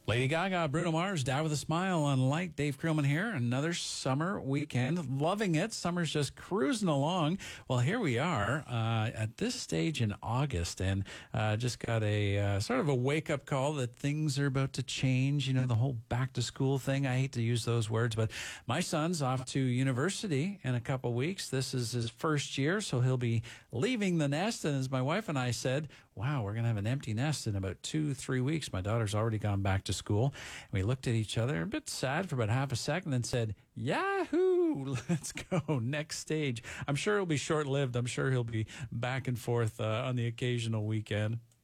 Lady Gaga, Bruno Mars, Die With a Smile on Light. Dave Creelman here. Another summer weekend. Loving it. Summer's just cruising along. Well, here we are at this stage in August, and just got a sort of a wake-up call that things are about to change. You know, the whole back-to-school thing. I hate to use those words, but my son's off to university in a couple weeks. This is his first year, so he'll be leaving the nest. And as my wife and I said, wow, we're going to have an empty nest in about 2-3 weeks. My daughter's already gone back to school. And we looked at each other, a bit sad for about half a second, and said, Yahoo! Let's go. Next stage. I'm sure it'll be short-lived. I'm sure he'll be back and forth on the occasional weekend.